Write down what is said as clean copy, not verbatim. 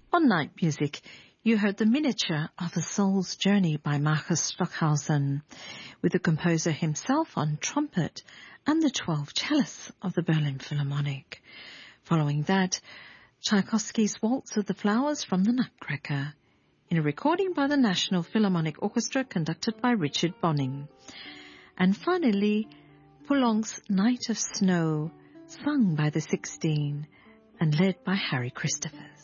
On Night Music, you heard the Miniature of a Soul's Journey by Marcus Stockhausen, with the composer himself on trumpet and the 12 cellists of the Berlin Philharmonic. Following that, Tchaikovsky's Waltz of the Flowers from the Nutcracker, in a recording by the National Philharmonic Orchestra conducted by Richard Bonning. And finally, Poulenc's Night of Snow, sung by the 16 and led by Harry Christophers.